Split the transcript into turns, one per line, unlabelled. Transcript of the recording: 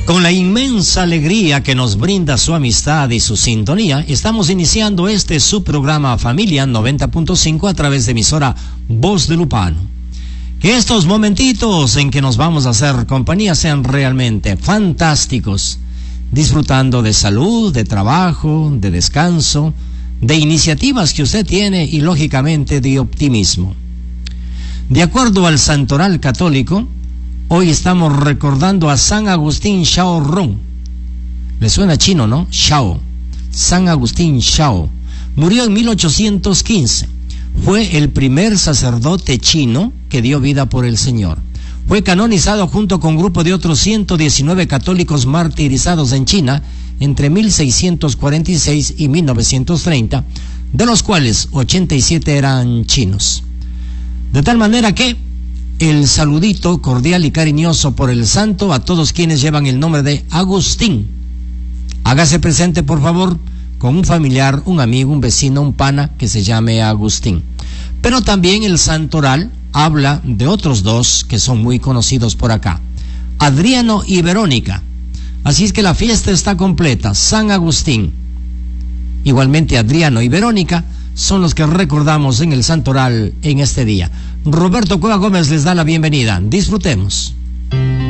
Con la inmensa alegría que nos brinda su amistad y su sintonía, estamos iniciando su programa Familia 90.5 a través de emisora Voz de Lupano. Que estos momentitos en que nos vamos a hacer compañía sean realmente fantásticos, disfrutando de salud, de trabajo, de descanso, de iniciativas que usted tiene y lógicamente de optimismo. De acuerdo al Santoral Católico, hoy estamos recordando a San Agustín Shao Rong. Le suena chino, ¿no? Shao. San Agustín Shao. Murió en 1815. Fue el primer sacerdote chino que dio vida por el Señor. Fue canonizado junto con un grupo de otros 119 católicos martirizados en China entre 1646 y 1930, de los cuales 87 eran chinos. De tal manera que el saludito cordial y cariñoso por el santo a todos quienes llevan el nombre de Agustín. Hágase presente, por favor, con un familiar, un amigo, un vecino, un pana que se llame Agustín. Pero también el santoral habla de otros dos que son muy conocidos por acá, Adriano y Verónica. Así es que la fiesta está completa. San Agustín, igualmente Adriano y Verónica, son los que recordamos en el santoral en este día. Roberto Cueva Gómez les da la bienvenida. Disfrutemos.